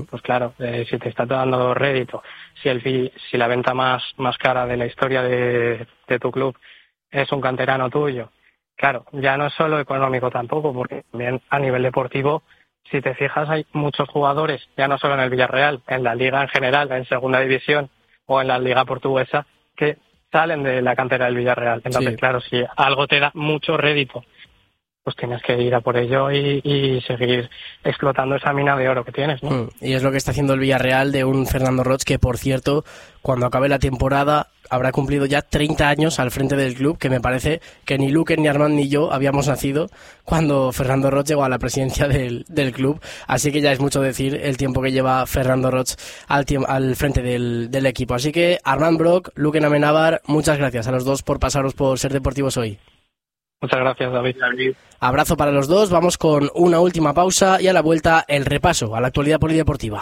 pues claro, si te está dando rédito, si la venta más cara de la historia de tu club es un canterano tuyo, claro, ya no es solo económico tampoco, porque también a nivel deportivo, si te fijas, hay muchos jugadores, ya no solo en el Villarreal, en la Liga en general, en Segunda División o en la Liga Portuguesa, que salen de la cantera del Villarreal. Entonces, claro, si algo te da mucho rédito, pues tienes que ir a por ello y seguir explotando esa mina de oro que tienes, ¿no? Y es lo que está haciendo el Villarreal de un Fernando Roig que, por cierto, cuando acabe la temporada habrá cumplido ya 30 años al frente del club, que me parece que ni Luque, ni Armand, ni yo habíamos nacido cuando Fernando Roig llegó a la presidencia del club, así que ya es mucho decir el tiempo que lleva Fernando Roig al frente del equipo. Así que Armand Brock, Luque Amenábar, muchas gracias a los dos por pasaros por Ser Deportivos hoy. Muchas gracias, David. Abrazo para los dos, vamos con una última pausa y a la vuelta el repaso a la actualidad polideportiva.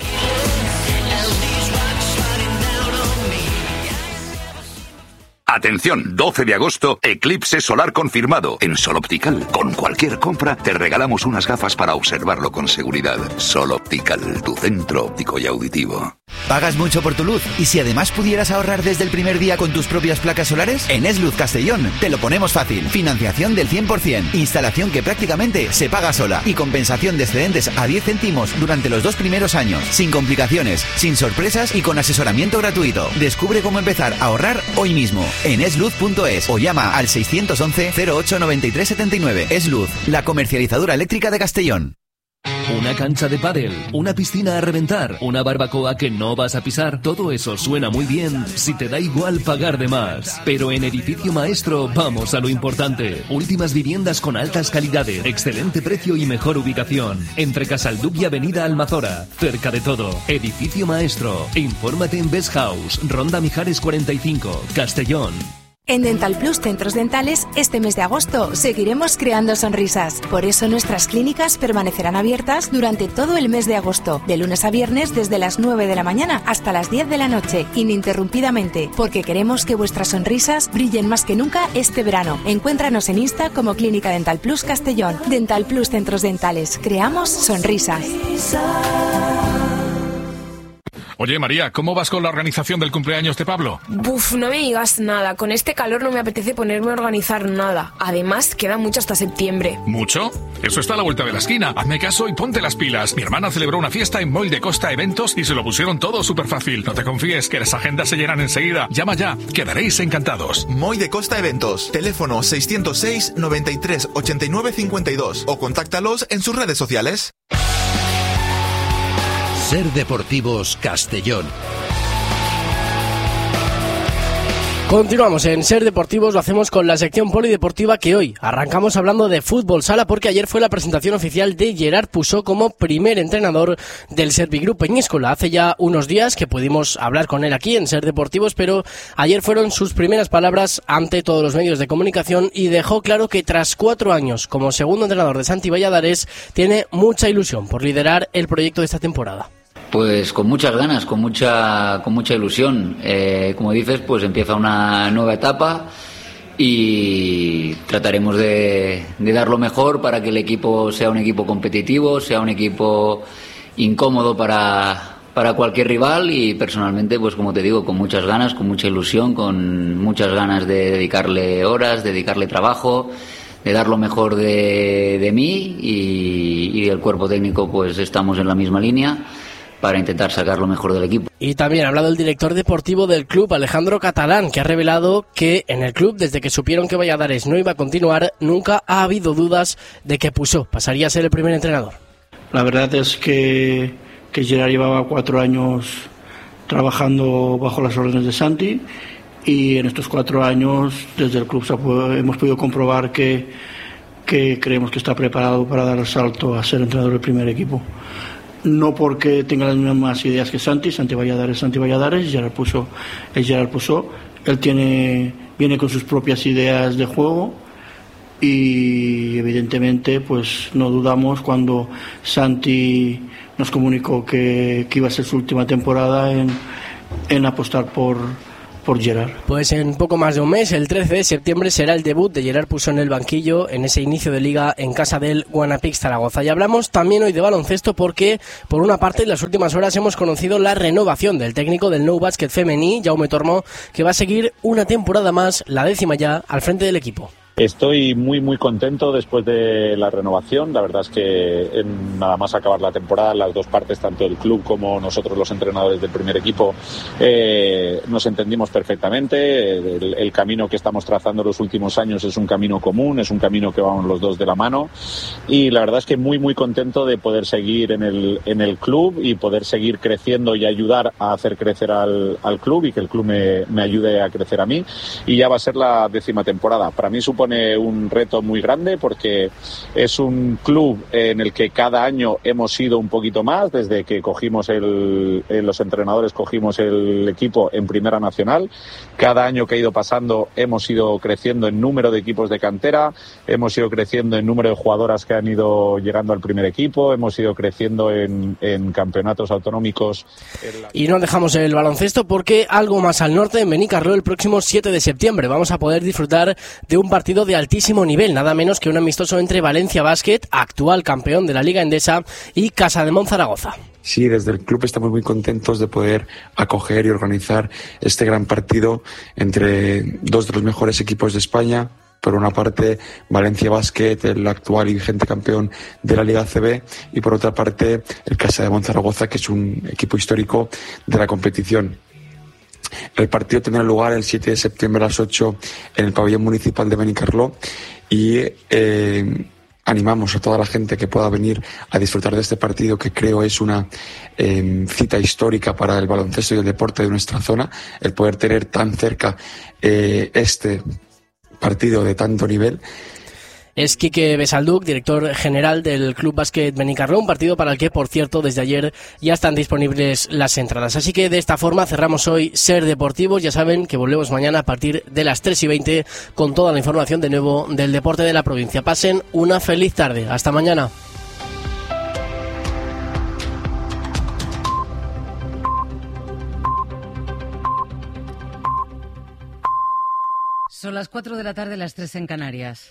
Atención, 12 de agosto, eclipse solar confirmado en Sol Optical. Con cualquier compra te regalamos unas gafas para observarlo con seguridad. Sol Optical, tu centro óptico y auditivo. ¿Pagas mucho por tu luz? ¿Y si además pudieras ahorrar desde el primer día con tus propias placas solares? En Es Luz Castellón te lo ponemos fácil. Financiación del 100%, instalación que prácticamente se paga sola y compensación de excedentes a 10 céntimos durante los 2 primeros años. Sin complicaciones, sin sorpresas y con asesoramiento gratuito. Descubre cómo empezar a ahorrar hoy mismo en esluz.es o llama al 611 08 93 79. Es Luz, la comercializadora eléctrica de Castellón. Una cancha de pádel, una piscina a reventar, una barbacoa que no vas a pisar, todo eso suena muy bien si te da igual pagar de más. Pero en Edificio Maestro vamos a lo importante. Últimas viviendas con altas calidades, excelente precio y mejor ubicación. Entre Casalduc y Avenida Almazora, cerca de todo. Edificio Maestro. Infórmate en Best House, Ronda Mijares 45, Castellón. En Dental Plus Centros Dentales, este mes de agosto seguiremos creando sonrisas. Por eso nuestras clínicas permanecerán abiertas durante todo el mes de agosto, de lunes a viernes desde las 9 de la mañana hasta las 10 de la noche, ininterrumpidamente, porque queremos que vuestras sonrisas brillen más que nunca este verano. Encuéntranos en Insta como Clínica Dental Plus Castellón. Dental Plus Centros Dentales, creamos sonrisas. Oye, María, ¿cómo vas con la organización del cumpleaños de Pablo? Buf, no me digas nada. Con este calor no me apetece ponerme a organizar nada. Además, queda mucho hasta septiembre. ¿Mucho? Eso está a la vuelta de la esquina. Hazme caso y ponte las pilas. Mi hermana celebró una fiesta en Moll de Costa Eventos y se lo pusieron todo súper fácil. No te confíes, que las agendas se llenan enseguida. Llama ya, quedaréis encantados. Moll de Costa Eventos. Teléfono 606 93 89 52 o contáctalos en sus redes sociales. Ser Deportivos Castellón. Continuamos en Ser Deportivos, lo hacemos con la sección polideportiva que hoy arrancamos hablando de fútbol sala porque ayer fue la presentación oficial de Gerard Pusó como primer entrenador del Servigroup Peñíscola. Hace ya unos días que pudimos hablar con él aquí en Ser Deportivos, pero ayer fueron sus primeras palabras ante todos los medios de comunicación y dejó claro que tras 4 años como segundo entrenador de Santi Valladares tiene mucha ilusión por liderar el proyecto de esta temporada. Pues con muchas ganas, con mucha ilusión. Como dices, pues empieza una nueva etapa y trataremos de dar lo mejor para que el equipo sea un equipo competitivo, sea un equipo incómodo para cualquier rival y personalmente, pues como te digo, con muchas ganas, con mucha ilusión, con muchas ganas de dedicarle horas, dedicarle trabajo, de dar lo mejor de mí y del cuerpo técnico, pues estamos en la misma línea para intentar sacar lo mejor del equipo. Y también ha hablado el director deportivo del club, Alejandro Catalán, que ha revelado que en el club, desde que supieron que Valladares no iba a continuar, nunca ha habido dudas de que Pusó pasaría a ser el primer entrenador. La verdad es que Gerard llevaba 4 años trabajando bajo las órdenes de Santi y en estos 4 años desde el club hemos podido comprobar que creemos que está preparado para dar el salto a ser entrenador del primer equipo. No porque tenga las mismas ideas que Santi Valladares, Gerard Pusó es Gerard Pusó. Él viene con sus propias ideas de juego y evidentemente pues no dudamos cuando Santi nos comunicó que iba a ser su última temporada en apostar por por Gerard. Pues en poco más de un mes, el 13 de septiembre, será el debut de Gerard Pusó en el banquillo en ese inicio de liga en casa del Guanapix Zaragoza. Y hablamos también hoy de baloncesto porque, por una parte, en las últimas horas hemos conocido la renovación del técnico del Nou Bàsquet femení, Jaume Tormo, que va a seguir una temporada más, la 10ª ya, al frente del equipo. Estoy muy contento después de la renovación. La verdad es que nada más acabar la temporada, las dos partes, tanto el club como nosotros los entrenadores del primer equipo, nos entendimos perfectamente. El camino que estamos trazando los últimos años es un camino común, es un camino que vamos los dos de la mano, y la verdad es que muy contento de poder seguir en el club y poder seguir creciendo y ayudar a hacer crecer al club, y que el club me ayude a crecer a mí. Y ya va a ser la 10ª temporada. Para mí supone un reto muy grande porque es un club en el que cada año hemos ido un poquito más, desde que cogimos los entrenadores cogimos el equipo en Primera Nacional. Cada año que ha ido pasando hemos ido creciendo en número de equipos de cantera, hemos ido creciendo en número de jugadoras que han ido llegando al primer equipo, hemos ido creciendo en campeonatos autonómicos. Y no dejamos el baloncesto porque algo más al norte, en Benicarló, el próximo 7 de septiembre vamos a poder disfrutar de un partido de altísimo nivel, nada menos que un amistoso entre Valencia Basket, actual campeón de la Liga Endesa, y Casademont Zaragoza. Sí, desde el club estamos muy contentos de poder acoger y organizar este gran partido entre dos de los mejores equipos de España. Por una parte, Valencia Basket, el actual y vigente campeón de la Liga ACB, y por otra parte, el Casademont Zaragoza, que es un equipo histórico de la competición. El partido tendrá lugar el 7 de septiembre a las 8 en el pabellón municipal de Benicarló, y animamos a toda la gente que pueda venir a disfrutar de este partido, que creo es una cita histórica para el baloncesto y el deporte de nuestra zona, el poder tener tan cerca este partido de tanto nivel. Es Quique Besalduc, director general del Club Básquet Benicarló, un partido para el que, por cierto, desde ayer ya están disponibles las entradas. Así que de esta forma cerramos hoy Ser Deportivos. Ya saben que volvemos mañana a partir de las 3:20 con toda la información de nuevo del deporte de la provincia. Pasen una feliz tarde. Hasta mañana. Son las 4 de la tarde, las 3 en Canarias.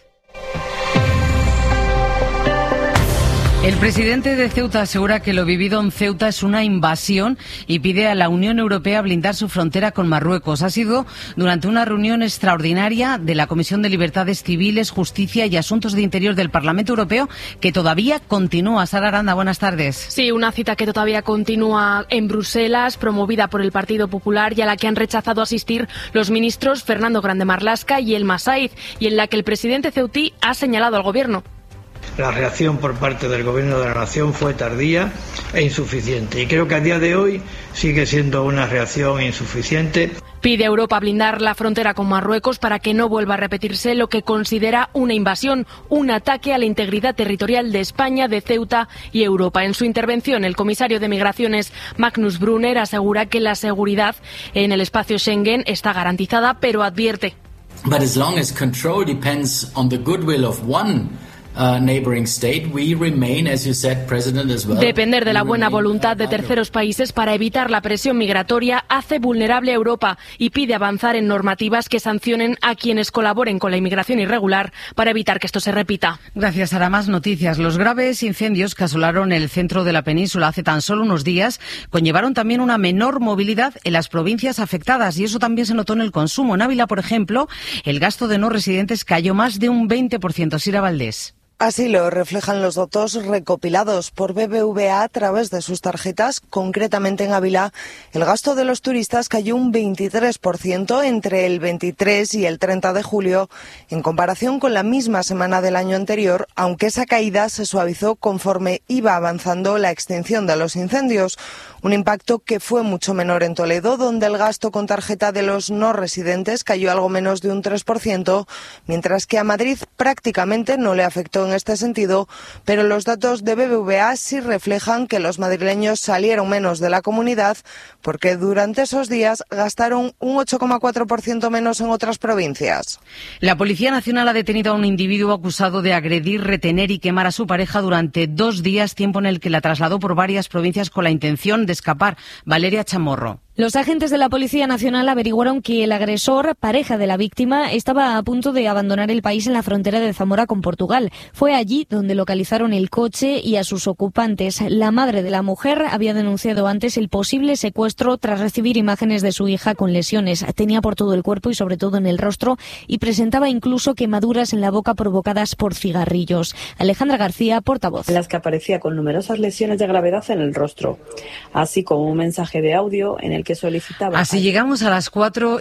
El presidente de Ceuta asegura que lo vivido en Ceuta es una invasión y pide a la Unión Europea blindar su frontera con Marruecos. Ha sido durante una reunión extraordinaria de la Comisión de Libertades Civiles, Justicia y Asuntos de Interior del Parlamento Europeo, que todavía continúa. Sara Aranda, buenas tardes. Sí, una cita que todavía continúa en Bruselas, promovida por el Partido Popular, y a la que han rechazado asistir los ministros Fernando Grande Marlaska y Elma Said, y en la que el presidente ceutí ha señalado al gobierno. La reacción por parte del Gobierno de la Nación fue tardía e insuficiente, y creo que a día de hoy sigue siendo una reacción insuficiente. Pide a Europa blindar la frontera con Marruecos para que no vuelva a repetirse lo que considera una invasión, un ataque a la integridad territorial de España, de Ceuta y Europa. En su intervención, el comisario de Migraciones, Magnus Brunner, asegura que la seguridad en el espacio Schengen está garantizada, pero advierte. But as long as control depends on the goodwill of one neighboring state, we remain, as you said, President, as well. Depender de la buena voluntad de terceros países para evitar la presión migratoria hace vulnerable a Europa, y pide avanzar en normativas que sancionen a quienes colaboren con la inmigración irregular para evitar que esto se repita. Gracias, Sara. Más noticias. Los graves incendios que asolaron el centro de la península hace tan solo unos días conllevaron también una menor movilidad en las provincias afectadas, y eso también se notó en el consumo. En Ávila, por ejemplo, el gasto de no residentes cayó más de un 20%. Sira Valdés. Así lo reflejan los datos recopilados por BBVA a través de sus tarjetas. Concretamente en Ávila, el gasto de los turistas cayó un 23% entre el 23 y el 30 de julio, en comparación con la misma semana del año anterior, aunque esa caída se suavizó conforme iba avanzando la extinción de los incendios. Un impacto que fue mucho menor en Toledo, donde el gasto con tarjeta de los no residentes cayó algo menos de un 3%, mientras que a Madrid prácticamente no le afectó en este sentido, pero los datos de BBVA sí reflejan que los madrileños salieron menos de la comunidad, porque durante esos días gastaron un 8,4% menos en otras provincias. La Policía Nacional ha detenido a un individuo acusado de agredir, retener y quemar a su pareja durante 2 días, tiempo en el que la trasladó por varias provincias con la intención de escapar. Valeria Chamorro. Los agentes de la Policía Nacional averiguaron que el agresor, pareja de la víctima, estaba a punto de abandonar el país en la frontera de Zamora con Portugal. Fue allí donde localizaron el coche y a sus ocupantes. La madre de la mujer había denunciado antes el posible secuestro tras recibir imágenes de su hija con lesiones. Tenía por todo el cuerpo y sobre todo en el rostro y presentaba incluso quemaduras en la boca provocadas por cigarrillos. Alejandra García, portavoz. En las que aparecía con numerosas lesiones de gravedad en el rostro, así como un mensaje de audio en el que solicitaba. Así llegamos a las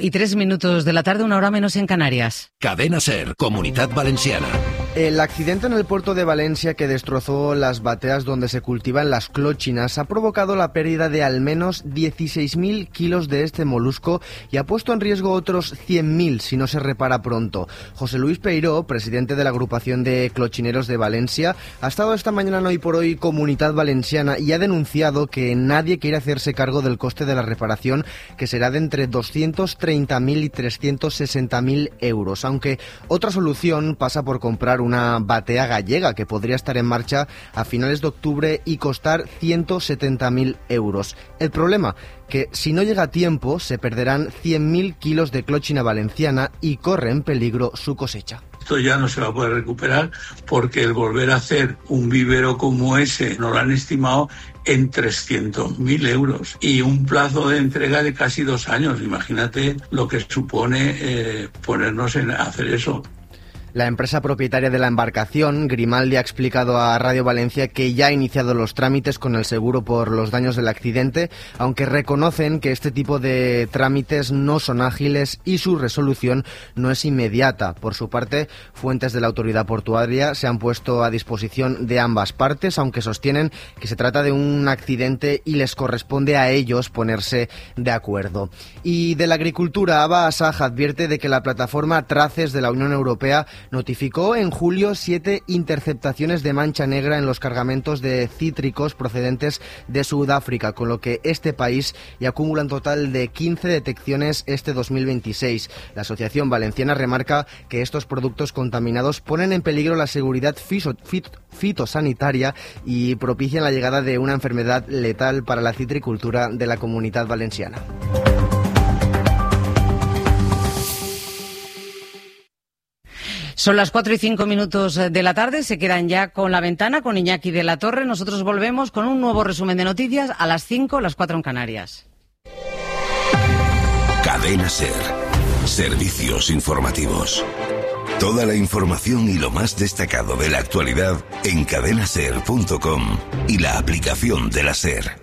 4:03 de la tarde, 1 hora menos en Canarias. Cadena SER, Comunitat Valenciana. El accidente en el puerto de Valencia que destrozó las bateas donde se cultivan las clóchinas ha provocado la pérdida de al menos 16.000 kilos de este molusco y ha puesto en riesgo otros 100.000 si no se repara pronto. José Luis Peiró, presidente de la agrupación de clochineros de Valencia, ha estado esta mañana en Hoy por Hoy Comunitat Valenciana y ha denunciado que nadie quiere hacerse cargo del coste de la reparación, que será de entre 230.000 y 360.000 euros, aunque otra solución pasa por comprar una batea gallega que podría estar en marcha a finales de octubre y costar 170.000 euros. El problema, que si no llega a tiempo se perderán 100.000 kilos de clochina valenciana y corre en peligro su cosecha. Esto ya no se va a poder recuperar porque el volver a hacer un vivero como ese nos lo han estimado en 300.000 euros y un plazo de entrega de casi 2 años. Imagínate lo que supone ponernos en hacer eso. La empresa propietaria de la embarcación, Grimaldi, ha explicado a Radio Valencia que ya ha iniciado los trámites con el seguro por los daños del accidente, aunque reconocen que este tipo de trámites no son ágiles y su resolución no es inmediata. Por su parte, fuentes de la autoridad portuaria se han puesto a disposición de ambas partes, aunque sostienen que se trata de un accidente y les corresponde a ellos ponerse de acuerdo. Y de la agricultura, Aba Asaj advierte de que la plataforma Traces de la Unión Europea notificó en julio 7 interceptaciones de mancha negra en los cargamentos de cítricos procedentes de Sudáfrica, con lo que este país ya acumula un total de 15 detecciones este 2026. La Asociación Valenciana remarca que estos productos contaminados ponen en peligro la seguridad fitosanitaria y propician la llegada de una enfermedad letal para la citricultura de la Comunitat Valenciana. Son las 4:05 de la tarde, se quedan ya con La Ventana, con Iñaki de la Torre. Nosotros volvemos con un nuevo resumen de noticias a las 5, las 4 en Canarias. Cadena SER. Servicios informativos. Toda la información y lo más destacado de la actualidad en cadenaser.com y la aplicación de la SER.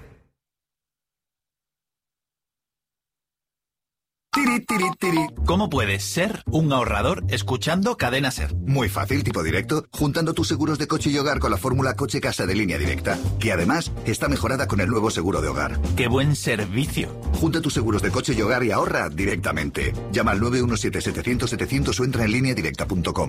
¿Cómo puedes ser un ahorrador escuchando Cadena SER? Muy fácil, tipo directo, juntando tus seguros de coche y hogar con la fórmula Coche-Casa de Línea Directa, que además está mejorada con el nuevo seguro de hogar. ¡Qué buen servicio! Junta tus seguros de coche y hogar y ahorra directamente. Llama al 917-700-700 o entra en lineadirecta.com.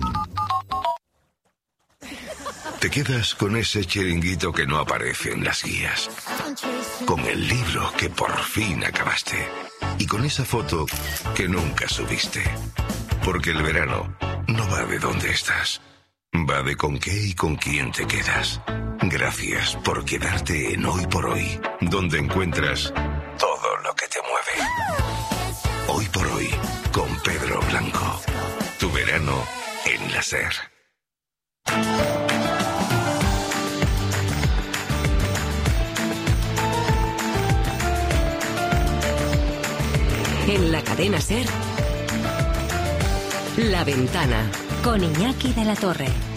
Te quedas con ese chiringuito que no aparece en las guías, con el libro que por fin acabaste y con esa foto que nunca subiste. Porque el verano no va de dónde estás, va de con qué y con quién te quedas. Gracias por quedarte en Hoy por Hoy, donde encuentras todo lo que te mueve. Hoy por Hoy, con Pedro Blanco. Tu verano en la SER. En la cadena SER, La Ventana, con Iñaki de la Torre.